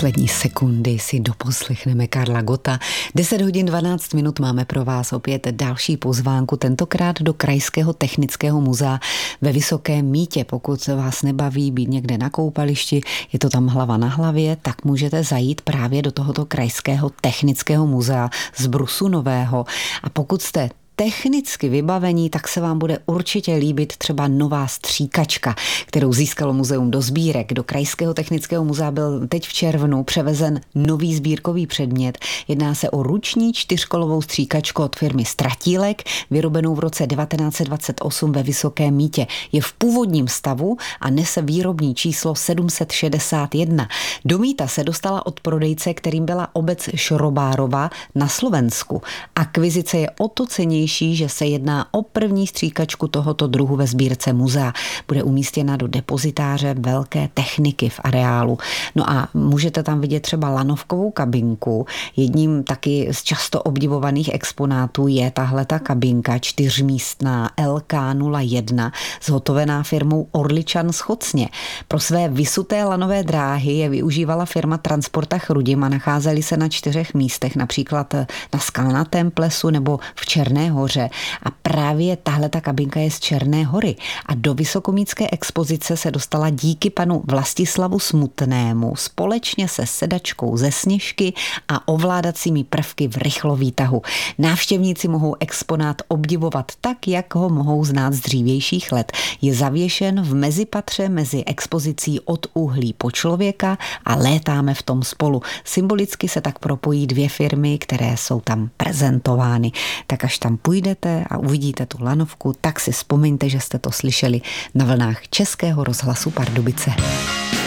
poslední sekundy si doposlechneme Karla Gotta. 10 hodin 12 minut máme pro vás opět další pozvánku, tentokrát do Krajského technického muzea ve Vysokém Mýtě. Pokud vás nebaví být někde na koupališti, je to tam hlava na hlavě, tak můžete zajít právě do tohoto Krajského technického muzea z Brusu Nového. A pokud jste technicky vybavení, tak se vám bude určitě líbit třeba nová stříkačka, kterou získalo muzeum do sbírek. Do Krajského technického muzea byl teď v červnu převezen nový sbírkový předmět. Jedná se o ruční čtyřkolovou stříkačku od firmy Stratílek, vyrobenou v roce 1928 ve Vysokém Mýtě. Je v původním stavu a nese výrobní číslo 761. Do Mýta se dostala od prodejce, kterým byla obec Šrobárova na Slovensku. Akvizice je o to cenější, že se jedná o první stříkačku tohoto druhu ve sbírce muzea. Bude umístěna do depozitáře velké techniky v areálu. No a můžete tam vidět třeba lanovkovou kabinku. Jedním taky z často obdivovaných exponátů je tahleta kabinka čtyřmístná LK01, zhotovená firmou Orličan z Chocně. Pro své vysuté lanové dráhy je využívala firma Transporta Chrudim a nacházely se na 4 místech, například na Skalnatém plesu nebo v Černé Hoře. A právě tahleta kabinka je z Černé Hory. A do Vysokomýtské expozice se dostala díky panu Vlastislavu Smutnému společně se sedačkou ze Sněžky a ovládacími prvky v rychlovýtahu. Návštěvníci mohou exponát obdivovat tak, jak ho mohou znát z dřívějších let. Je zavěšen v mezipatře mezi expozicí Od uhlí po člověka a Létáme v tom spolu. Symbolicky se tak propojí 2 firmy, které jsou tam prezentovány. Tak až tam půjdete a uvidíte tu lanovku, tak si vzpomeňte, že jste to slyšeli na vlnách Českého rozhlasu Pardubice.